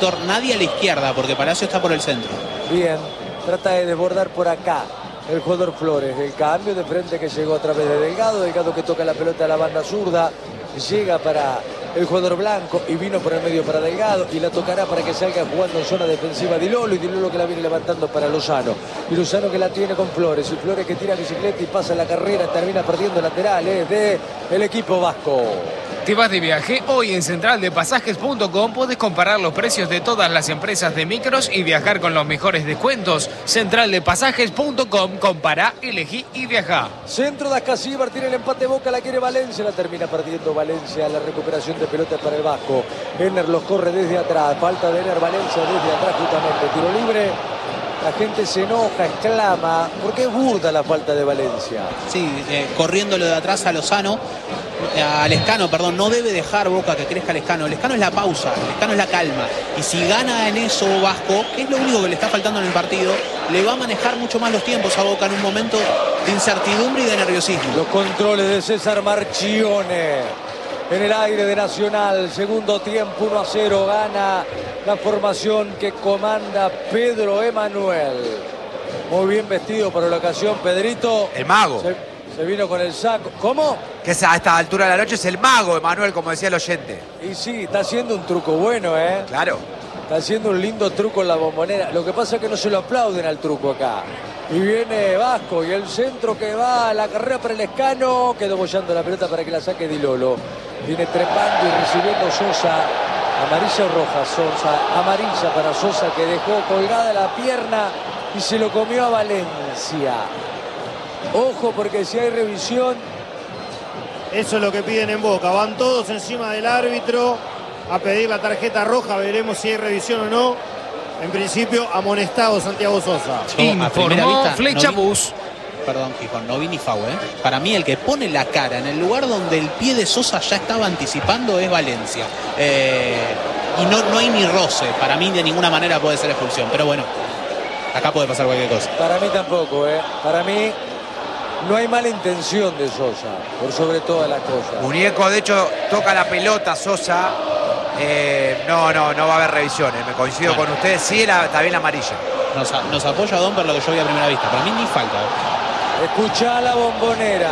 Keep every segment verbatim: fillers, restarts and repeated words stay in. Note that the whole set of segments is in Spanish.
sector, nadie a la izquierda, porque Palacio está por el centro. Bien, trata de desbordar por acá el jugador Flores. El cambio de frente que llegó a través de Delgado. Delgado que toca la pelota a la banda zurda. Llega para el jugador Blanco y vino por el medio para Delgado. Y la tocará para que salga jugando en zona defensiva Di Lolo. Y Di Lolo que la viene levantando para Lozano. Y Lozano que la tiene con Flores. Y Flores que tira bicicleta y pasa la carrera. Termina perdiendo laterales de el equipo vasco. ¿Te vas de viaje? Hoy en central de pasajes punto com puedes comparar los precios de todas las empresas de micros y viajar con los mejores descuentos. central de pasajes punto com, compará, elegí y viajá. Centro de Ascasíbar, tiene el empate Boca, la quiere Valencia, la termina perdiendo Valencia. La recuperación de pelota para el Vasco. Ener los corre desde atrás, falta de Ener, Valencia desde atrás justamente, tiro libre. La gente se enoja, exclama, porque es burda la falta de Valencia. Sí, eh, corriéndolo de atrás a Lozano, a Lescano, perdón, no debe dejar Boca que crezca Lescano. Lescano es la pausa, Lescano es la calma. Y si gana en eso Vasco, que es lo único que le está faltando en el partido, le va a manejar mucho más los tiempos a Boca en un momento de incertidumbre y de nerviosismo. Los controles de César Marchione. En el aire de Nacional, segundo tiempo, uno a cero, gana la formación que comanda Pedro Emanuel. Muy bien vestido para la ocasión, Pedrito. El mago. Se, se vino con el saco. ¿Cómo? Que es a esta altura de la noche es el mago, Emanuel, como decía el oyente. Y sí, está haciendo un truco bueno, ¿eh? Claro. Está haciendo un lindo truco en la Bombonera. Lo que pasa es que no se lo aplauden al truco acá. Y viene Vasco y el centro que va a la carrera para el Lescano. Quedó bollando la pelota para que la saque Di Lolo. Viene trepando y recibiendo Sosa. Amarilla o roja, Sosa. Amarilla para Sosa que dejó colgada la pierna y se lo comió a Valencia. Ojo porque si hay revisión. Eso es lo que piden en Boca. Van todos encima del árbitro a pedir la tarjeta roja. Veremos si hay revisión o no. En principio, amonestado Santiago Sosa. Yo, Informó Flecha no vi, Bus. Perdón, Gijón, no vi ni Fau, ¿eh? Para mí el que pone la cara en el lugar donde el pie de Sosa ya estaba anticipando es Valencia. Eh, y no, no hay ni roce. Para mí de ninguna manera puede ser expulsión. Pero bueno, acá puede pasar cualquier cosa. Para mí tampoco, ¿eh? Para mí no hay mala intención de Sosa, por sobre todas las cosas. Muñeco, de hecho, toca la pelota Sosa. Eh, no, no, no va a haber revisiones. Me coincido Bueno. con ustedes. Sí, la, está bien la amarilla. Nos, nos apoya Domper lo que yo vi a primera vista. Para mí ni falta. ¿eh? Escuchá la Bombonera.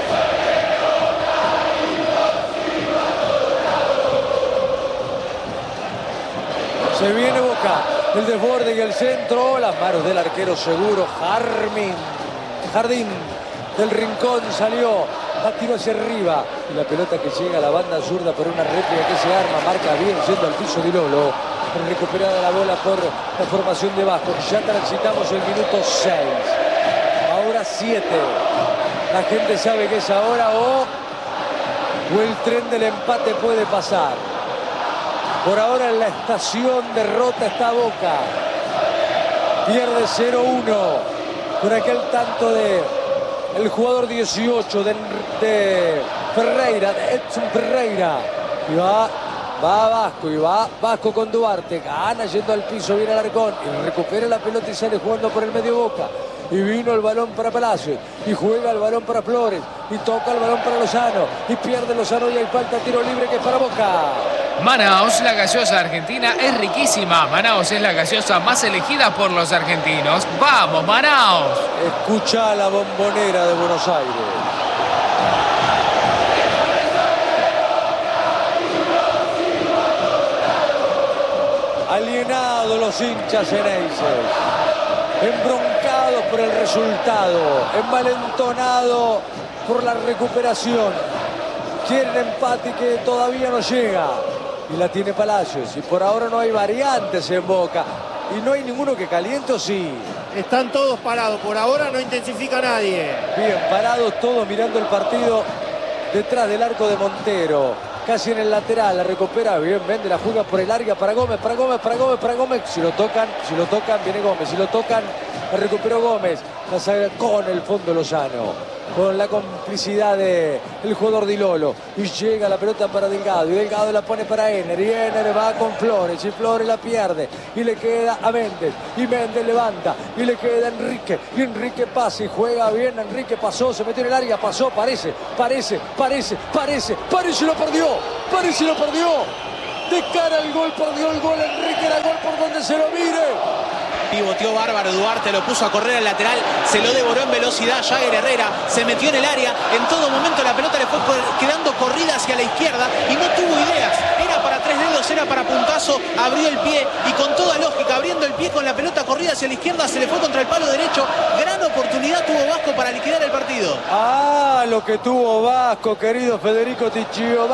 Se viene Boca. El desborde y el centro. Las manos del arquero seguro. Jarmin. Jardín del Rincón salió. La tiró hacia arriba. Y la pelota que llega a la banda zurda por una réplica que se arma. Marca bien siendo al piso Di Lolo. Recuperada la bola por la formación de Vasco. Ya transitamos el minuto seis. Ahora siete. La gente sabe que es ahora o, o el tren del empate puede pasar. Por ahora en la estación derrota está Boca. Pierde cero uno. Con aquel tanto de el jugador dieciocho de, de Ferreira, de Edson Ferreira. Y va, va Vasco y va Vasco con Duarte. Gana yendo al piso, viene Alarcón. Y recupera la pelota y sale jugando por el medio Boca. Y vino el balón para Palacios. Y juega el balón para Flores. Y toca el balón para Lozano. Y pierde Lozano y hay falta, tiro libre que es para Boca. Manaos, la gaseosa argentina, es riquísima. Manaos es la gaseosa más elegida por los argentinos. ¡Vamos, Manaos! Escucha la Bombonera de Buenos Aires. Alienados los hinchas ceneices. Embroncados por el resultado. Envalentonados por la recuperación. Quieren empate que todavía no llega. Y la tiene Palacios. Y por ahora no hay variantes en Boca. Y no hay ninguno que caliente, ¿o sí? Están todos parados. Por ahora no intensifica nadie. Bien, parados todos mirando el partido detrás del arco de Montero. Casi en el lateral, la recupera bien, vende, la juega por el área para Gómez, para Gómez, para Gómez, para Gómez. Si lo tocan, si lo tocan, viene Gómez. Si lo tocan, la recuperó Gómez. La saca con el fondo Lozano. Con la complicidad del jugador Di Lolo. Y llega la pelota para Delgado. Y Delgado la pone para Ener. Y Ener va con Flores. Y Flores la pierde. Y le queda a Méndez. Y Méndez levanta. Y le queda a Enrique. Y Enrique pasa y juega bien. Enrique pasó, se metió en el área. Pasó, parece, parece, parece, parece. Parece y lo perdió. Parece y lo perdió. De cara al gol, perdió el gol. Enrique era gol. se lo mire. Pivoteó bárbaro Duarte, lo puso a correr al lateral, se lo devoró en velocidad Jagger Herrera, se metió en el área, en todo momento la pelota le fue quedando corrida hacia la izquierda y no tuvo ideas, era para tres dedos, era para puntazo, abrió el pie y con toda lógica, abriendo el pie con la pelota corrida hacia la izquierda, se le fue contra el palo derecho, gran oportunidad tuvo Vasco para liquidar el partido. Ah, lo que tuvo Vasco, querido Federico Di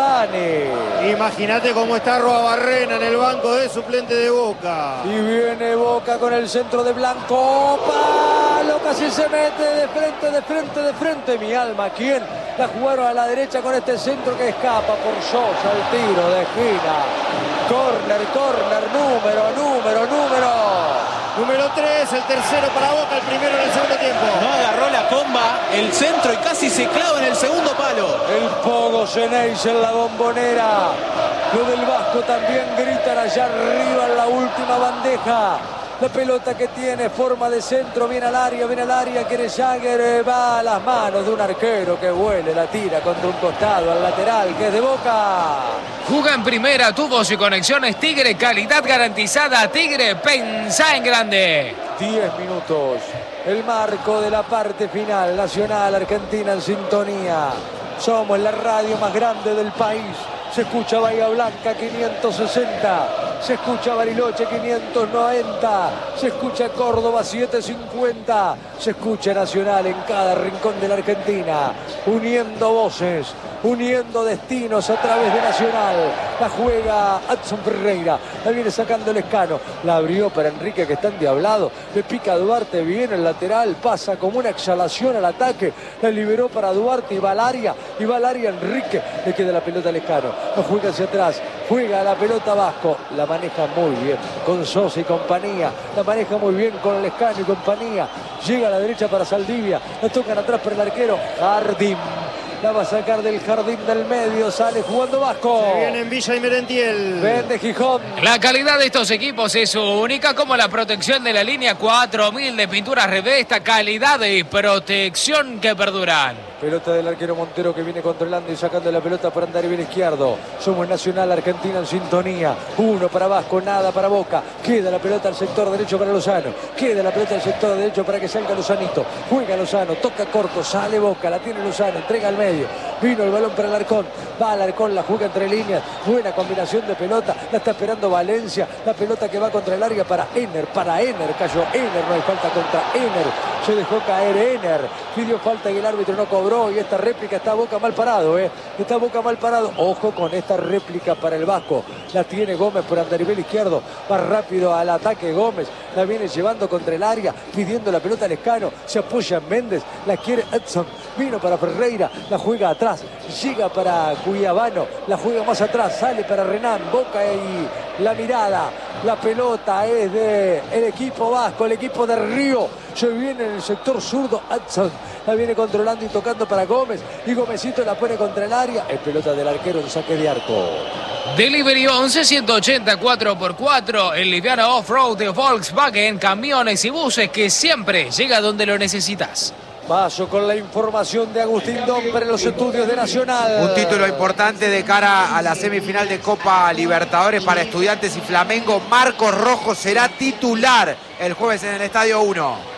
Giovanni. Imagínate cómo está Arruabarrena en el banco de suplente de Boca. Y viene Boca con el centro de Blanco. Palo, casi se mete de frente, de frente, de frente. Mi alma, ¿quién? La jugaron a la derecha con este centro que escapa por Sosa, el tiro de esquina. Corner, corner, número, número, número. Número tres, el tercero para Boca, el primero en el segundo tiempo. No agarró la comba, el centro y casi se clava en el segundo palo. El Pogo Ceneice en la Bombonera. Lo del Vasco también gritan allá arriba en la última bandeja. La pelota que tiene forma de centro, viene al área, viene al área, quiere Jagger, va a las manos de un arquero que huele, la tira contra un costado al lateral, que es de Boca. Juga en primera, tubos y conexiones Tigre, calidad garantizada. Tigre, pensá en grande. diez minutos, el marco de la parte final, Nacional Argentina en sintonía. Somos la radio más grande del país. Se escucha Bahía Blanca quinientos sesenta, se escucha Bariloche quinientos noventa, se escucha Córdoba setecientos cincuenta, se escucha Nacional en cada rincón de la Argentina, uniendo voces, uniendo destinos a través de Nacional. La juega Adson Ferreira, la viene sacando el Escano, la abrió para Enrique que está endiablado, le pica a Duarte, viene el lateral, pasa como una exhalación al ataque, la liberó para Duarte y va al área, y va al área Enrique, le queda la pelota al Escano. No juega hacia atrás, juega la pelota Vasco, la maneja muy bien con Sosa y compañía, la maneja muy bien con el Escano y compañía, llega a la derecha para Saldivia, la tocan atrás para el arquero Jardín, la va a sacar del jardín del medio, sale jugando Vasco. Se viene en Villa y Merentiel. Vende Gijón. La calidad de estos equipos es única, como la protección de la línea cuatro mil de pinturas Revesta, calidad y protección que perduran. Pelota del arquero Montero que viene controlando y sacando la pelota para andar bien izquierdo. Somos Nacional Argentina en sintonía. Uno para Vasco, nada para Boca. Queda la pelota al sector derecho para Lozano. Queda la pelota al sector derecho para que salga Lozanito. Juega Lozano, toca corto, sale Boca, la tiene Lozano, entrega al medio. Vino el balón para el Alarcón. Va al Alarcón, la juega entre líneas. Buena combinación de pelota. La está esperando Valencia. La pelota que va contra el área para Ener. Para Ener. Cayó Ener. No hay falta contra Ener. Se dejó caer Ener. Pidió falta y el árbitro no cobró. Y esta réplica está Boca mal parado. ¿eh? Está Boca mal parado. Ojo con esta réplica para el Vasco. La tiene Gómez por andarivel izquierdo. Va rápido al ataque Gómez. La viene llevando contra el área. Pidiendo la pelota al Escano. Se apoya en Méndez. La quiere Edson. Vino para Ferreira. La juega atrás. Llega para Cuyabano. La juega más atrás. Sale para Renan. Boca y la mirada. La pelota es de el equipo vasco. El equipo de Río. Se viene en el sector zurdo. Edson. La viene controlando y tocando para Gómez. Y Gómezito la pone contra el área. Es pelota del arquero en saque de arco. Delivery once ciento ochenta cuatro por cuatro, el liviano off-road de Volkswagen, camiones y buses que siempre llega donde lo necesitas. Paso con la información de Agustín Domper en los estudios de Nacional. Un título importante de cara a la semifinal de Copa Libertadores para Estudiantes y Flamengo. Marcos Rojo será titular el jueves en el Estadio uno.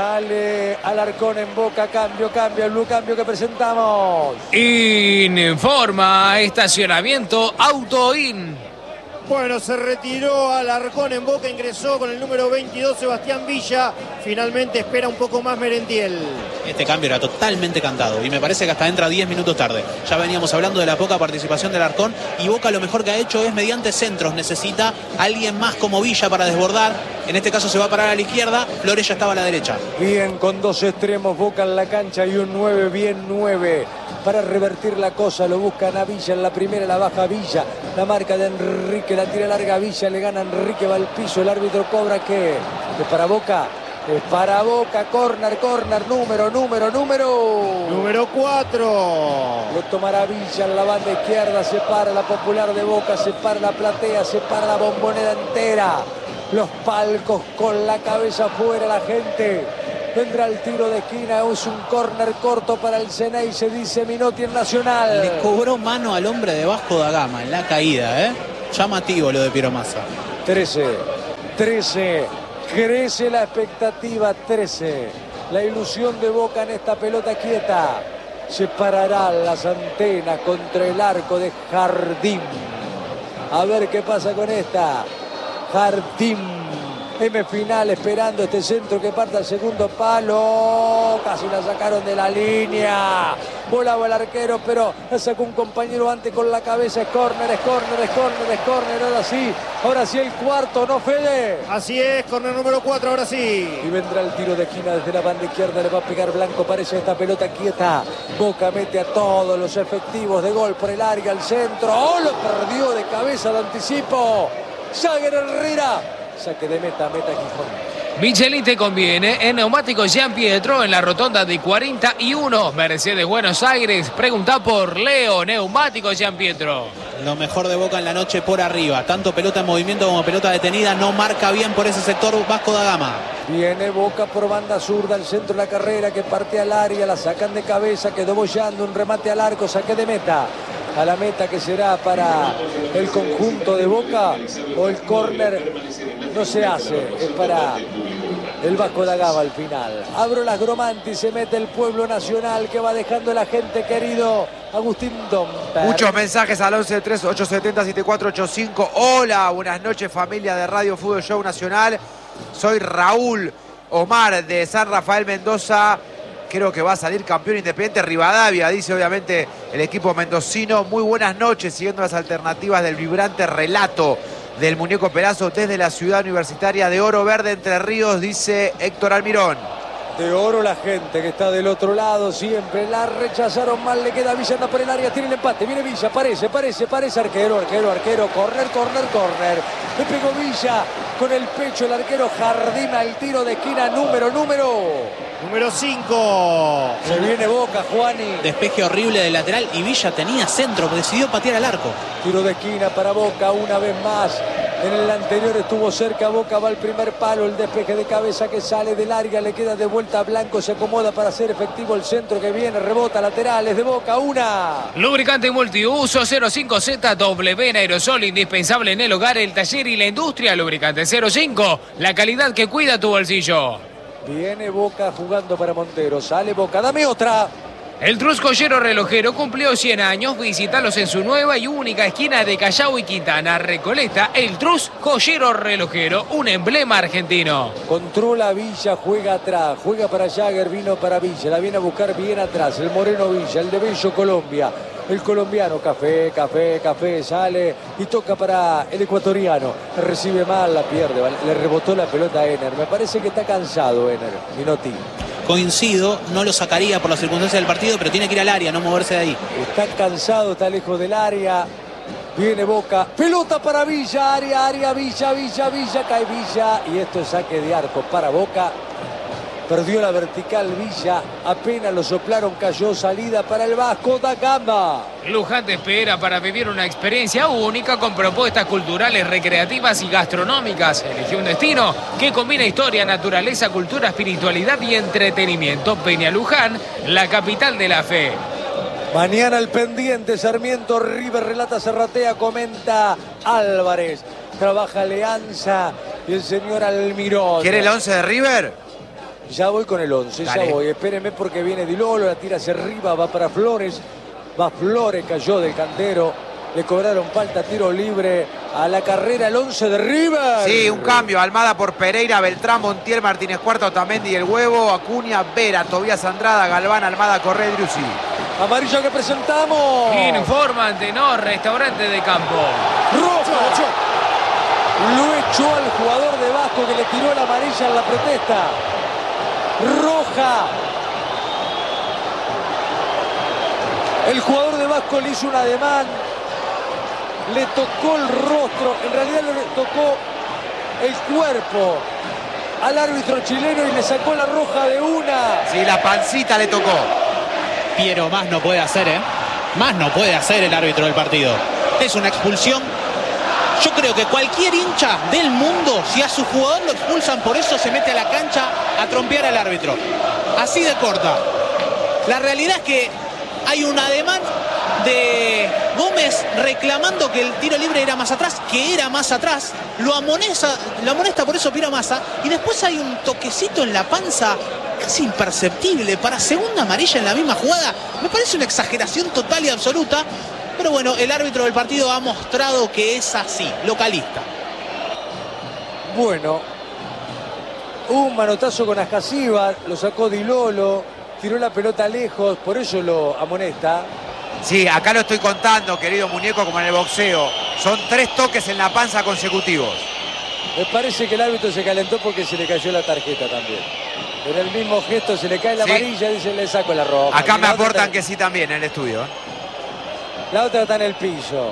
Sale Alarcón en Boca, cambio, cambio, el blue cambio que presentamos. Informa estacionamiento Autoin. Bueno, se retiró Alarcón en Boca, ingresó con el número veintidós Sebastián Villa. Finalmente espera un poco más Merentiel. Este cambio era totalmente cantado y me parece que hasta entra diez minutos tarde. Ya veníamos hablando de la poca participación del Alarcón y Boca lo mejor que ha hecho es mediante centros. Necesita alguien más como Villa para desbordar. En este caso se va a parar a la izquierda, Flores ya estaba a la derecha. Bien, con dos extremos, Boca en la cancha y un nueve, bien nueve. Para revertir la cosa, lo buscan a Villa en la primera, la baja Villa. La marca de Enrique, la tira larga Villa, le gana Enrique, va al piso, el árbitro cobra que es para Boca. Es para Boca, corner, corner, número, número, número. Número cuatro. Lo tomará Villa en la banda izquierda, se para la Popular de Boca, se para la platea, se para la Bombonera entera. Los palcos con la cabeza afuera, la gente. Vendrá el tiro de esquina, es un córner corto para el Ceney, se dice Minotti en Nacional. Le cobró mano al hombre de Vasco da Gama en la caída, ¿eh? Llamativo lo de Piero Massa. trece. trece. Crece la expectativa, trece. La ilusión de Boca en esta pelota quieta. Se pararán las antenas contra el arco de Jardín. A ver qué pasa con esta. Jardín. M final esperando este centro que parta al segundo palo. Casi la sacaron de la línea. Volaba el arquero, pero la sacó un compañero antes con la cabeza. Es córner, es córner, es córner, es córner. Ahora sí, ahora sí el cuarto, ¿no, Fede? Así es, córner número cuatro, ahora sí. Y vendrá el tiro de esquina desde la banda izquierda. Le va a pegar Blanco, parece esta pelota quieta. Boca mete a todos los efectivos de gol por el área, al centro. ¡Oh, lo perdió de cabeza de anticipo! Jagger Herrera. Saque de meta, meta Gijón. Michelin te conviene en Neumáticos Gian Pietro en la rotonda de cuarenta y uno, Mercedes Buenos Aires. Pregunta por Leo, Neumáticos Gian Pietro. Lo mejor de Boca en la noche por arriba. Tanto pelota en movimiento como pelota detenida. No marca bien por ese sector Vasco da Gama. Viene Boca por banda zurda, al centro de la carrera, que parte al área, la sacan de cabeza, quedó bollando, un remate al arco, saque de meta. A la meta que será para el conjunto de Boca, o el córner no se hace, es para el Vasco da Gama al final. Abro las Gromanti, se mete el pueblo nacional que va dejando la gente querido. Agustín Domper. Muchos mensajes al once tres ocho siete cero siete cuatro ocho cinco. Hola, buenas noches familia de Radio Fútbol Show Nacional. Soy Raúl Omar de San Rafael Mendoza. Creo que va a salir campeón Independiente Rivadavia, dice obviamente el equipo mendocino. Muy buenas noches, siguiendo las alternativas del vibrante relato del muñeco Perazo desde la ciudad universitaria de Oro Verde, Entre Ríos, dice Héctor Almirón. De oro la gente que está del otro lado siempre. La rechazaron mal, le queda Villa, anda por el área, tiene el empate. Viene Villa, parece, parece, parece. Arquero, arquero, arquero. Corner, corner, corner. Le pegó Villa con el pecho el arquero Jardín al tiro de esquina número, número. Número cinco. Se viene Boca, Juani. Despeje horrible del lateral y Villa tenía centro, decidió patear al arco. Tiro de esquina para Boca una vez más. En el anterior estuvo cerca Boca, va al primer palo, el despeje de cabeza que sale del área, le queda de vuelta a Blanco, se acomoda para hacer efectivo el centro que viene, rebota laterales de Boca, una. Lubricante multiuso cero cinco Z W en aerosol, indispensable en el hogar, el taller y la industria. Lubricante cero cinco, la calidad que cuida tu bolsillo. Viene Boca jugando para Montero, sale Boca, dame otra. El Trus Joyero Relojero cumplió cien años. Visítalos en su nueva y única esquina de Callao y Quintana, Recoleta. El Trus Joyero Relojero, un emblema argentino. Controla Villa, juega atrás, juega para Jagger, vino para Villa, la viene a buscar bien atrás. El Moreno Villa, el de Bello Colombia. El colombiano, café, café, café, sale y toca para el ecuatoriano. Recibe mal, la pierde, le rebotó la pelota a Ener. Me parece que está cansado Ener, Minotti. Coincido, no lo sacaría por las circunstancias del partido, pero tiene que ir al área, no moverse de ahí. Está cansado, está lejos del área. Viene Boca, pelota para Villa, área, área, Villa, Villa, Villa, cae Villa. Y esto es saque de arco para Boca. Perdió la vertical Villa, apenas lo soplaron, cayó, salida para el Vasco da Gama. Luján te espera para vivir una experiencia única con propuestas culturales, recreativas y gastronómicas. Elige un destino que combina historia, naturaleza, cultura, espiritualidad y entretenimiento. Peña Luján, la capital de la fe. Mañana el pendiente, Sarmiento, River, relata Serratea, comenta Álvarez. Trabaja Leanza y el señor Almirón. ¿Quiere el once de River? Ya voy con el once, Dale. ya voy. Espérenme porque viene Di Lolo, la tira hacia arriba, va para Flores. Va Flores, cayó del cantero. Le cobraron falta, tiro libre a la carrera, el once de River. Sí, un cambio. Almada por Pereira, Beltrán, Montiel, Martínez Cuarta, Otamendi y el Huevo, Acuña, Vera, Tobías Andrada, Galván, Almada, Correa, Driussi. Amarillo que presentamos. Informan Tenor, restaurante de campo. Roja. Lo echó al jugador de Vasco que le tiró la amarilla en la protesta. Roja. El jugador de Vasco le hizo un ademán, le tocó el rostro, en realidad le tocó el cuerpo al árbitro chileno y le sacó la roja de una. Sí, la pancita le tocó. Piero, más no puede hacer, ¿eh? Más no puede hacer el árbitro del partido. Es una expulsión. Yo creo que cualquier hincha del mundo, si a su jugador lo expulsan por eso, se mete a la cancha a trompear al árbitro. Así de corta. La realidad es que hay un ademán de Gómez reclamando que el tiro libre era más atrás, que era más atrás, lo amonesta, lo amonesta por eso Piro Massa, y después hay un toquecito en la panza casi imperceptible para segunda amarilla en la misma jugada. Me parece una exageración total y absoluta, pero bueno, el árbitro del partido ha mostrado que es así, localista. Bueno, un manotazo con Ascasiba, lo sacó Di Lolo, tiró la pelota lejos, por eso lo amonesta. Sí, acá lo estoy contando, querido muñeco, como en el boxeo. Son tres toques en la panza consecutivos. Me parece que el árbitro se calentó porque se le cayó la tarjeta también. En el mismo gesto se le cae la sí. amarilla, dice le saco la roja. Acá y me aportan está... que sí también en el estudio. La otra está en el piso.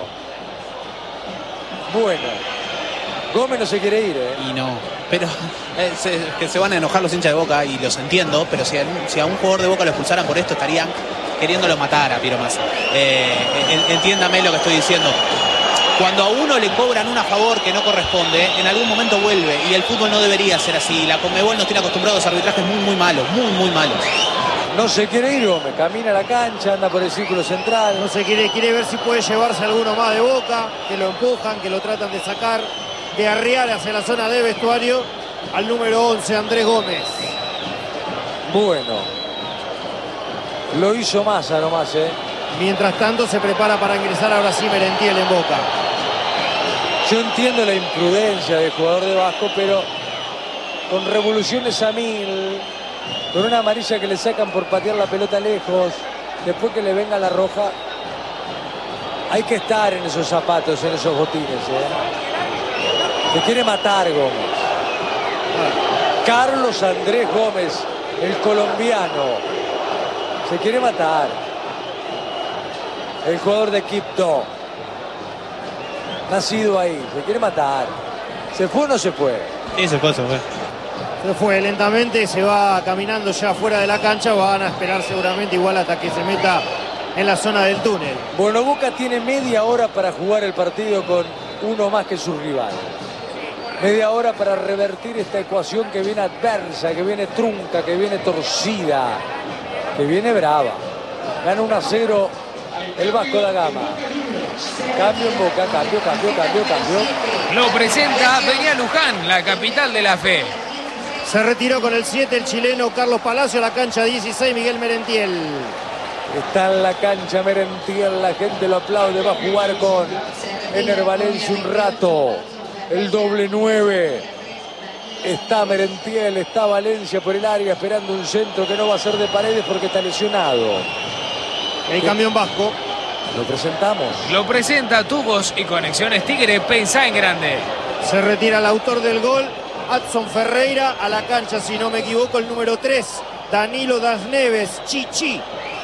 Bueno, Gómez no se quiere ir, ¿eh? Y no, pero eh, se, que se van a enojar los hinchas de Boca y los entiendo, pero si a, si a un jugador de Boca lo expulsaran por esto estarían queriéndolo matar a Piro Massa. Eh, entiéndame lo que estoy diciendo. Cuando a uno le cobran un a favor que no corresponde, en algún momento vuelve, y el fútbol no debería ser así. La Conmebol nos tiene acostumbrados a arbitrajes muy, muy malos, muy, muy malos. No se quiere ir Gómez, camina a la cancha, anda por el círculo central. No se quiere, quiere ver si puede llevarse alguno más de Boca, que lo empujan, que lo tratan de sacar, de arriar hacia la zona de vestuario al número once, Andrés Gómez. Bueno, lo hizo Massa nomás, ¿eh? Mientras tanto se prepara para ingresar ahora sí Merentiel en Boca. Yo entiendo la imprudencia del jugador de Vasco, pero con revoluciones a mil, con una amarilla que le sacan por patear la pelota lejos, después que le venga la roja, hay que estar en esos zapatos, en esos botines, ¿eh? Se quiere matar Gómez. Carlos Andrés Gómez, el colombiano, se quiere matar. El jugador de Quibdó, nacido ahí, se quiere matar. ¿Se fue o no se fue? Sí, se fue, se fue. Se fue lentamente, se va caminando ya fuera de la cancha, van a esperar seguramente igual hasta que se meta en la zona del túnel. Bueno, Boca tiene media hora para jugar el partido con uno más que su rival. Media hora para revertir esta ecuación que viene adversa, que viene trunca, que viene torcida, que viene brava. Gana uno a cero el Vasco da Gama. Cambio en Boca, cambio, cambio, cambio, cambio. Lo presenta Peña Luján, la capital de la fe. Se retiró con el siete el chileno Carlos Palacio, a la cancha dieciséis Miguel Merentiel. Está en la cancha Merentiel, la gente lo aplaude, va a jugar con Ener Valencia un rato. El doble nueve. Está Merentiel, está Valencia por el área esperando un centro que no va a ser de Paredes porque está lesionado. El cambio en Vasco. Lo presentamos. Lo presenta Tubos y Conexiones Tigre, pensá en grande. Se retira el autor del gol, Adson Ferreira, a la cancha, si no me equivoco, el número tres, Danilo Das Neves, Chichi.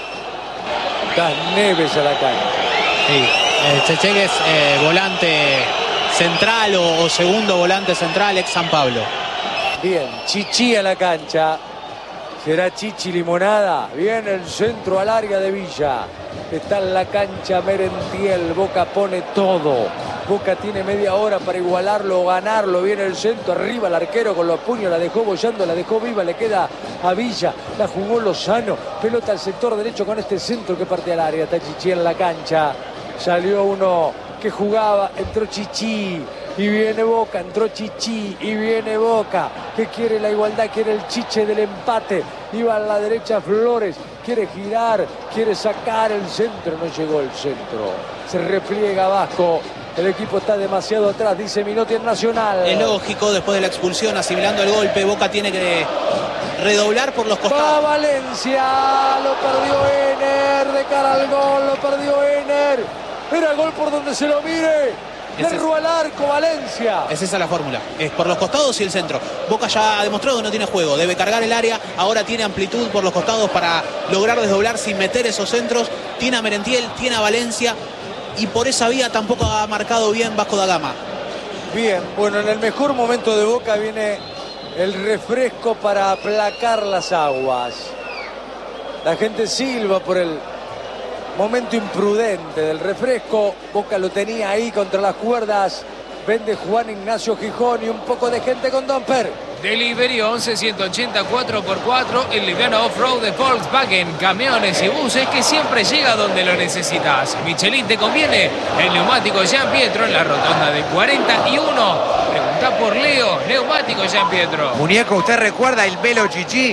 Das Neves a la cancha. Sí, eh, Chechegue es eh, volante central o, o segundo volante central, ex San Pablo. Bien, Chichi a la cancha. Será Chichi Limonada. Viene el centro al área de Villa. Está en la cancha Merentiel. Boca pone todo. Boca tiene media hora para igualarlo o ganarlo. Viene el centro arriba. El arquero con los puños la dejó bollando, la dejó viva. Le queda a Villa. La jugó Lozano. Pelota al sector derecho con este centro que parte al área. Está Chichi en la cancha. Salió uno que jugaba. Entró Chichi. Y viene Boca, entró Chichi, y viene Boca, que quiere la igualdad, quiere el chiche del empate. Iba a la derecha Flores, quiere girar, quiere sacar el centro, no llegó el centro. Se repliega Vasco, el equipo está demasiado atrás, dice Minotti en Nacional. Es lógico, después de la expulsión, asimilando el golpe, Boca tiene que redoblar por los costados. Va Valencia, lo perdió Ener, de cara al gol, lo perdió Ener. Era gol por donde se lo mire. Derro al arco, Valencia. Es esa la fórmula. Es por los costados y el centro. Boca ya ha demostrado que no tiene juego. Debe cargar el área. Ahora tiene amplitud por los costados para lograr desdoblar sin meter esos centros. Tiene a Merentiel, tiene a Valencia. Y por esa vía tampoco ha marcado bien Vasco da Gama. Bien, bueno, en el mejor momento de Boca viene el refresco para aplacar las aguas. La gente silba por el momento imprudente del refresco. Boca lo tenía ahí contra las cuerdas. Vende Juan Ignacio Gijón y un poco de gente con Domper. Delivery once ciento ochenta cuatro por cuatro, el liviano off-road de Volkswagen, camiones y buses que siempre llega donde lo necesitas. Michelin te conviene, el neumático Gian Pietro en la rotonda de cuarenta y uno. Pregunta por Leo, neumático Gian Pietro. Muñeco, ¿usted recuerda el Velo Gigi?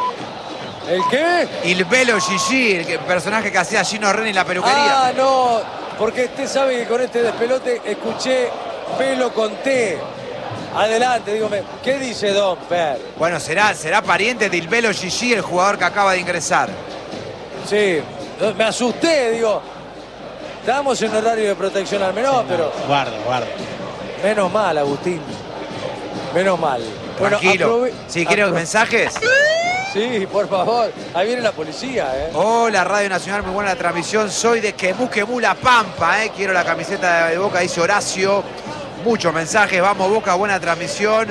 ¿El qué? El Velo Gigi, el personaje que hacía Gino Reni en la peluquería. Ah, no, porque usted sabe que con este despelote escuché Velo con T. Adelante, dígame, ¿qué dice Don Per? Bueno, será, será pariente del Velo Gigi, el jugador que acaba de ingresar. Sí, me asusté, digo. Estamos en horario de protección al menor, Sí, no, pero guarda, guarda. menos mal, Agustín. Menos mal. Tranquilo. Bueno, Si quiere aprove- mensajes. Sí, por favor. Ahí viene la policía, ¿eh? Hola, Radio Nacional, muy buena la transmisión. Soy de Quemú, Quemú, La Pampa, ¿eh? Quiero la camiseta de Boca, dice Horacio. Muchos mensajes, vamos Boca, buena transmisión.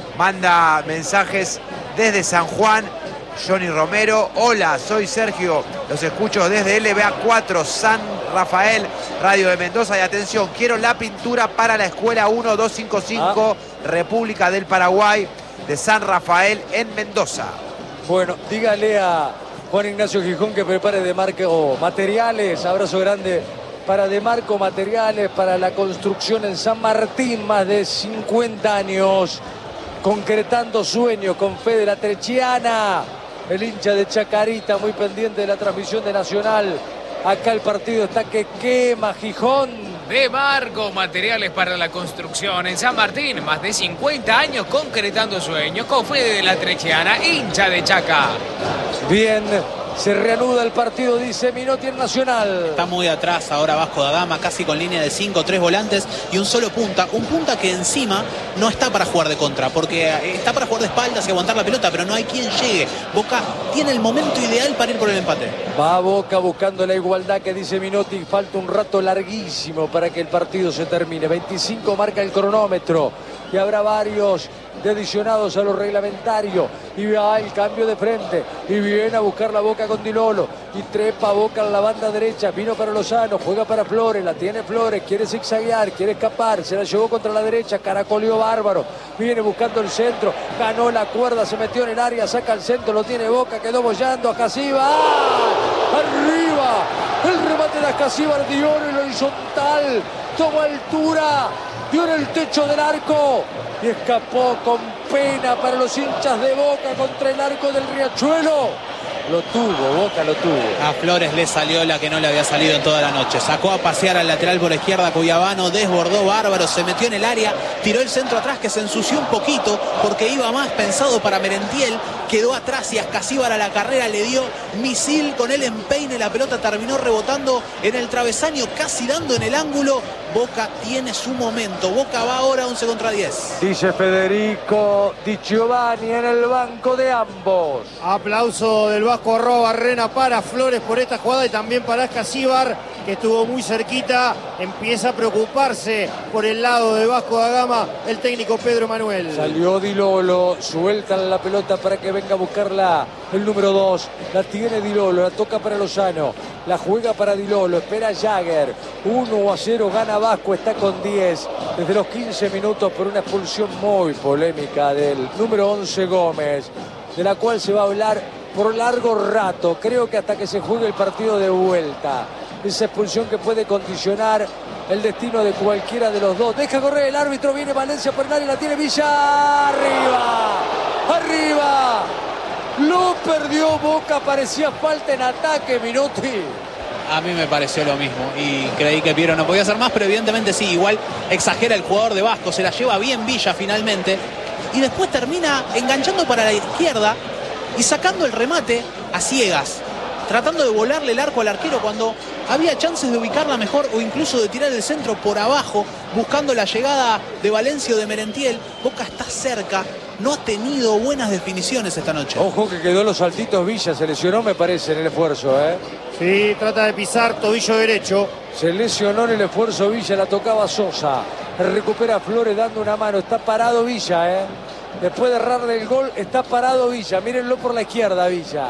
Manda mensajes desde San Juan, Johnny Romero. Hola, soy Sergio, los escucho desde L B A cuatro, San Rafael, Radio de Mendoza. Y atención, quiero la pintura para la escuela uno dos cinco cinco, Ah. República del Paraguay, de San Rafael en Mendoza. Bueno, dígale a Juan Ignacio Gijón que prepare de marco materiales. Abrazo grande para De Marco Materiales, para la construcción en San Martín, más de cincuenta años, concretando sueños con fe de la Trechiana. El hincha de Chacarita, muy pendiente de la transmisión de Nacional. Acá el partido está que quema, Gijón. De Marco Materiales para la construcción en San Martín, más de cincuenta años concretando sueños con fe de la Trechiana, hincha de Chaca. Bien, se reanuda el partido, dice Minotti en Nacional. Está muy atrás ahora Vasco da Gama, casi con línea de cinco, tres volantes y un solo punta. Un punta que encima no está para jugar de contra, porque está para jugar de espaldas y aguantar la pelota, pero no hay quien llegue. Boca tiene el momento ideal para ir por el empate. Va Boca buscando la igualdad que dice Minotti. Falta un rato larguísimo para que el partido se termine. veinticinco marca el cronómetro. Y habrá varios de adicionados a lo reglamentario. Y va el cambio de frente. Y viene a buscar la Boca con Di Lolo. Y trepa Boca en la banda derecha. Vino para Lozano. Juega para Flores. La tiene Flores. Quiere zigzaguear. Quiere escapar. Se la llevó contra la derecha. Caracoleó bárbaro. Viene buscando el centro. Ganó la cuerda. Se metió en el área. Saca el centro. Lo tiene Boca. Quedó bollando a Casiva. ¡Ah! ¡Arriba! El remate de Casiva. Dio en el horizontal. Tomó altura. Dio en el techo del arco. Y escapó con pena para los hinchas de Boca contra el arco del Riachuelo. Lo tuvo, Boca lo tuvo. A Flores le salió la que no le había salido en toda la noche. Sacó a pasear al lateral por la izquierda Cuyabano, desbordó bárbaro, se metió en el área, tiró el centro atrás que se ensució un poquito porque iba más pensado para Merentiel. Quedó atrás y Ascasíbar a la carrera le dio misil con el empeine. La pelota terminó rebotando en el travesaño, casi dando en el ángulo. Boca tiene su momento. Boca va ahora once contra diez. Dice Federico Di Giovanni en el banco de ambos. Aplauso del Vasco Arroba Barrena para Flores por esta jugada y también para Ascasíbar, que estuvo muy cerquita. Empieza a preocuparse por el lado de Vasco da Gama el técnico Pedro Manuel. Salió Di Lolo, sueltan la pelota para que venga a buscarla el número dos. La tiene Di Lolo, la toca para Lozano. La juega para Di Lolo, espera Jagger. uno a cero gana Vasco, está con diez. Desde los quince minutos por una expulsión muy polémica del número once Gómez, de la cual se va a hablar por largo rato. Creo que hasta que se juegue el partido de vuelta. Esa expulsión que puede condicionar el destino de cualquiera de los dos. Deja correr el árbitro, viene Valencia por el área, la tiene Villa. ¡Arriba! ¡Arriba! Lo perdió Boca, parecía falta en ataque, Minotti. A mí me pareció lo mismo y creí que Piero no podía hacer más, pero evidentemente sí, igual exagera el jugador de Vasco, se la lleva bien Villa finalmente y después termina enganchando para la izquierda y sacando el remate a ciegas, tratando de volarle el arco al arquero cuando había chances de ubicarla mejor o incluso de tirar el centro por abajo, buscando la llegada de Valencia o de Merentiel. Boca está cerca, no ha tenido buenas definiciones esta noche. Ojo que quedó los saltitos Villa, se lesionó me parece en el esfuerzo, ¿eh? Sí, trata de pisar tobillo derecho. Se lesionó en el esfuerzo Villa, la tocaba Sosa. Recupera Flores dando una mano, está parado Villa, ¿eh? Después de errarle el gol, está parado Villa, mírenlo por la izquierda Villa.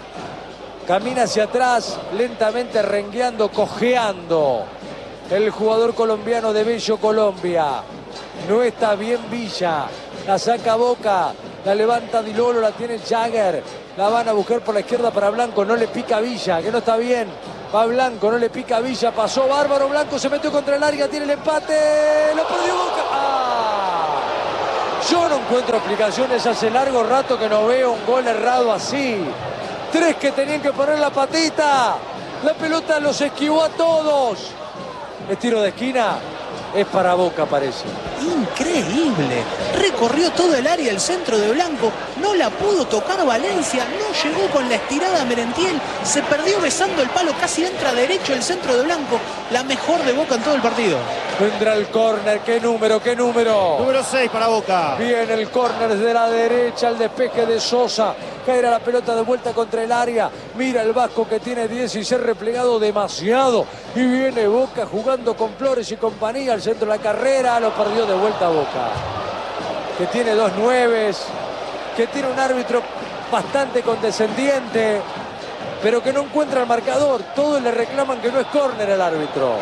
Camina hacia atrás, lentamente rengueando, cojeando. El jugador colombiano de Bello Colombia. No está bien Villa. La saca Boca. La levanta Di Lolo, la tiene Jagger. La van a buscar por la izquierda para Blanco. No le pica Villa, que no está bien. Va Blanco, no le pica Villa. Pasó bárbaro. Blanco se metió contra el área. Tiene el empate. Lo perdió Boca. ¡Ah! Yo no encuentro explicaciones. Hace largo rato que no veo un gol errado así. Tres que tenían que poner la patita. La pelota los esquivó a todos. El tiro de esquina es para Boca, parece. Increíble. Recorrió todo el área el centro de Blanco. No la pudo tocar Valencia. No llegó con la estirada Merentiel. Se perdió besando el palo. Casi entra derecho el centro de Blanco. La mejor de Boca en todo el partido. Vendrá el córner. ¿Qué número? ¿Qué número? Número seis para Boca. Viene el córner desde la derecha. El despeje de Sosa. Caerá la pelota de vuelta contra el área. Mira el Vasco que tiene diez y se ha replegado demasiado. Y viene Boca jugando con Flores y compañía. Al centro de la carrera. Lo perdió de vuelta Boca. Que tiene dos nueves. Que tiene un árbitro bastante condescendiente. Pero que no encuentra el marcador. Todos le reclaman que no es córner al árbitro.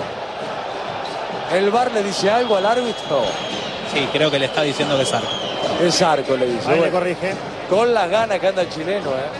¿El V A R le dice algo al árbitro? Sí, creo que le está diciendo que es arco. Es arco, le dice. Ahí Bueno, le corrige. con las ganas que anda el chileno, ¿eh?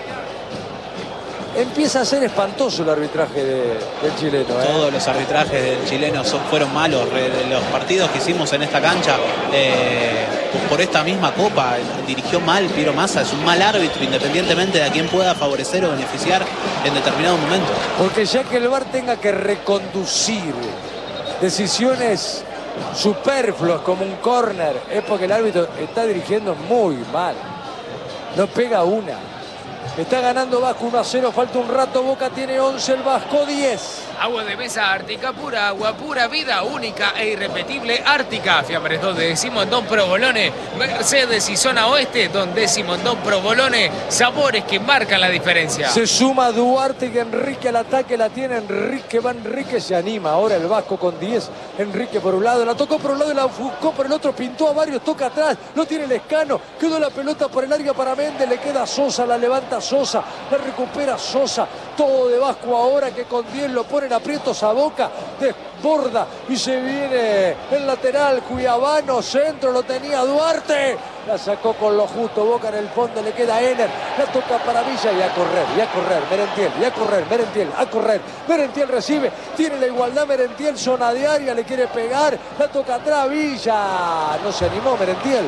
Empieza a ser espantoso el arbitraje de, del chileno, ¿eh? Todos los arbitrajes del chileno son, fueron malos. Re- de los partidos que hicimos en esta cancha, eh, por esta misma copa, dirigió mal Piero Massa. Es un mal árbitro, independientemente de a quién pueda favorecer o beneficiar en determinado momento. Porque ya que el V A R tenga que reconducir decisiones superfluas como un córner, es porque el árbitro está dirigiendo muy mal. No pega una. Está ganando Vasco uno a cero, falta un rato, Boca tiene once, el Vasco diez. Agua de mesa Ártica, pura agua, pura vida, única e irrepetible Ártica. Fiambres dos de Simondón Provolone, Mercedes y Zona Oeste, donde Simondón Provolone, sabores que marcan la diferencia. Se suma Duarte y Enrique al ataque, la tiene Enrique, va Enrique, se anima ahora el Vasco con diez. Enrique por un lado, la tocó por un lado y la buscó por el otro, pintó a varios, toca atrás, no tiene el Escano, quedó la pelota por el área para Méndez, le queda Sosa, la levanta Sosa, la recupera Sosa, todo de Vasco ahora que con diez lo ponen aprietos a Boca, desborda y se viene el lateral Cuiabano, centro lo tenía Duarte, la sacó con lo justo, Boca en el fondo, le queda Ener, la toca para Villa y a correr, y a correr, Merentiel, y a correr, Merentiel, a correr, Merentiel recibe, tiene la igualdad Merentiel, zona de área, le quiere pegar, la toca atrás Villa, no se animó Merentiel.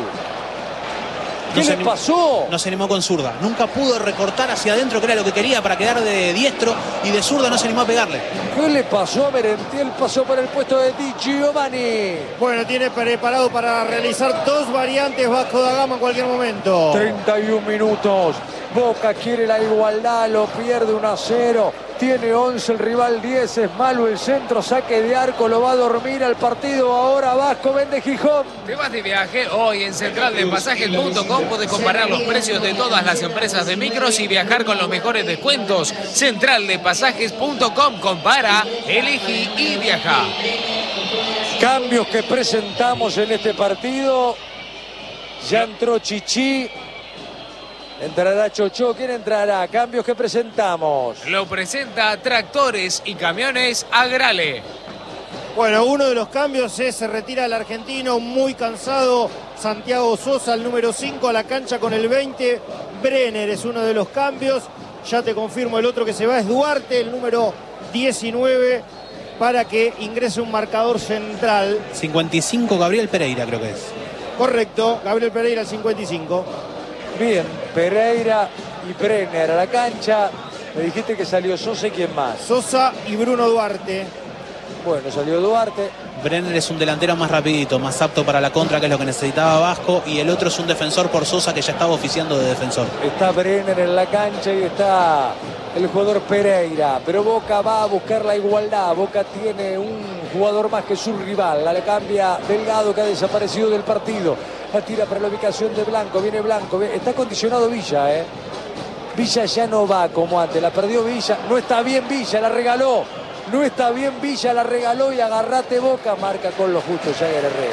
¿Qué No se le animó- pasó? No se animó con zurda. Nunca pudo recortar hacia adentro, que era lo que quería, para quedar de diestro, y de zurda no se animó a pegarle. ¿Qué le pasó a Merentiel? Pasó por el puesto de Di Giovanni. Bueno, tiene preparado para realizar dos variantes Vasco da Gama en cualquier momento. treinta y un minutos. Boca quiere la igualdad, lo pierde uno a cero. Tiene once, el rival diez, es malo el centro, saque de arco, lo va a dormir al partido ahora Vasco, vende Gijón. ¿Te vas de viaje? Hoy en central de pasajes punto com puedes comparar los precios de todas las empresas de micros y viajar con los mejores descuentos. central de pasajes punto com, compara, elegí y viaja. Cambios que presentamos en este partido. Ya entró Chichi. Entrará Chocho. ¿Quién entrará? Cambios que presentamos. Lo presenta Tractores y Camiones Agrale. Bueno, uno de los cambios es se retira el argentino muy cansado Santiago Sosa, el número cinco, a la cancha con el veinte. Brenner es uno de los cambios. Ya te confirmo, el otro que se va es Duarte, el número diecinueve, para que ingrese un marcador central. cincuenta y cinco Gabriel Pereira, creo que es. Correcto, Gabriel Pereira, el cincuenta y cinco. Bien, Pereira y Brenner a la cancha. Me dijiste que salió Sosa y quién más. Sosa y Bruno Duarte. Bueno, salió Duarte. Brenner es un delantero más rapidito, más apto para la contra, que es lo que necesitaba Vasco, y el otro es un defensor por Sosa, que ya estaba oficiando de defensor. Está Brenner en la cancha y está el jugador Pereira. Pero Boca va a buscar la igualdad. Boca tiene un jugador más que su rival. La le cambia Delgado, que ha desaparecido del partido. La tira para la ubicación de Blanco. Viene Blanco. Está condicionado Villa, ¿eh? Villa ya no va como antes. La perdió Villa. No está bien Villa, la regaló. No está bien Villa, la regaló y agarrate Boca. Marca con lo justo Jagger Herrera.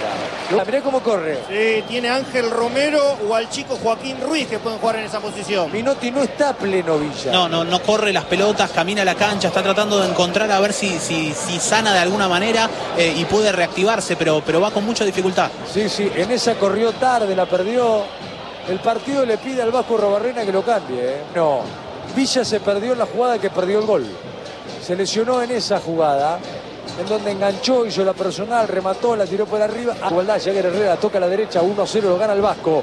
Mirá cómo corre. Sí, tiene Ángel Romero o al chico Joaquín Ruiz que pueden jugar en esa posición. Minotti no está pleno Villa. No, no, no corre las pelotas, camina la cancha, está tratando de encontrar a ver si, si, si sana de alguna manera eh, y puede reactivarse, pero, pero va con mucha dificultad. Sí, sí, en esa corrió tarde, la perdió. El partido le pide al Vasco Arrobarrena que lo cambie, ¿eh? No, Villa se perdió en la jugada que perdió el gol. Se lesionó en esa jugada, en donde enganchó, hizo la personal, remató, la tiró por arriba. A igualdad, Jagger Herrera toca a la derecha, uno a cero, lo gana el Vasco.